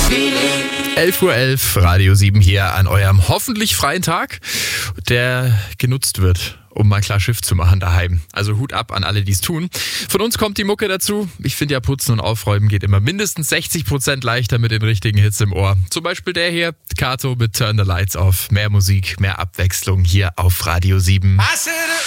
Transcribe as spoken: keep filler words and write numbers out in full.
elf Uhr elf, Radio sieben hier an eurem hoffentlich freien Tag, der genutzt wird, um mal klar Schiff zu machen daheim. Also Hut ab an alle, die es tun. Von uns kommt die Mucke dazu. Ich finde ja, Putzen und Aufräumen geht immer mindestens sechzig Prozent leichter mit den richtigen Hits im Ohr. Zum Beispiel der hier, Kato mit Turn the Lights Off. Mehr Musik, mehr Abwechslung hier auf Radio sieben.